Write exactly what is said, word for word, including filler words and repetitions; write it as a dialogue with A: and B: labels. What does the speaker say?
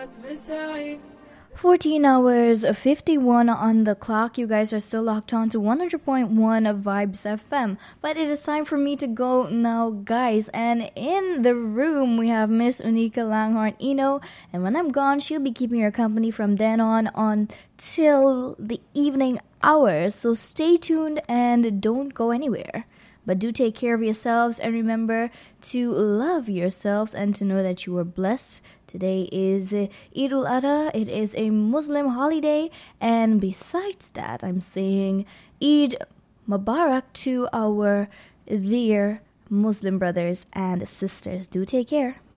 A: fourteen hours fifty-one on the clock. You guys are still locked on to one hundred point one of Vibes F M. But it is time for me to go now, guys. And in the room, we have Miss Unica Langhorn Eno. And when I'm gone, she'll be keeping your company from then on until the evening hours. So stay tuned and don't go anywhere. But do take care of yourselves and remember to love yourselves and to know that you are blessed. Today is Eid al-Adha. It is a Muslim holiday. And besides that, I'm saying Eid Mubarak to our dear Muslim brothers and sisters. Do take care.